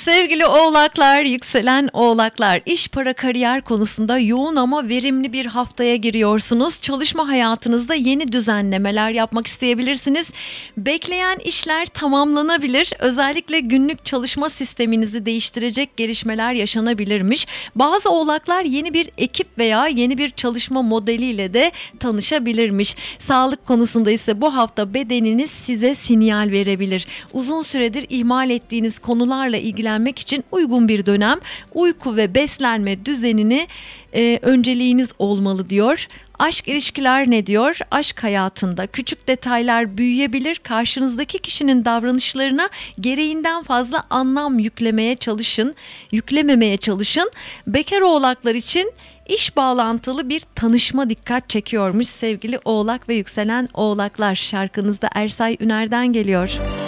Sevgili oğlaklar, yükselen oğlaklar, iş, para, kariyer konusunda yoğun ama verimli bir haftaya giriyorsunuz. Çalışma hayatınızda yeni düzenlemeler yapmak isteyebilirsiniz. Bekleyen işler tamamlanabilir. Özellikle günlük çalışma sisteminizi değiştirecek gelişmeler yaşanabilirmiş. Bazı oğlaklar yeni bir ekip veya yeni bir çalışma modeliyle de tanışabilirmiş. Sağlık konusunda ise bu hafta bedeniniz size sinyal verebilir. Uzun süredir ihmal ettiğiniz konularla ilgilenmek için uygun bir dönem. Uyku ve beslenme düzenini önceliğiniz olmalı diyor. Aşk ilişkiler ne diyor? Aşk hayatında küçük detaylar büyüyebilir. Karşınızdaki kişinin davranışlarına gereğinden fazla anlam yüklememeye çalışın. Bekar oğlaklar için İş bağlantılı bir tanışma dikkat çekiyormuş sevgili oğlak ve yükselen oğlaklar. Şarkınızda Ersay Üner'den geliyor.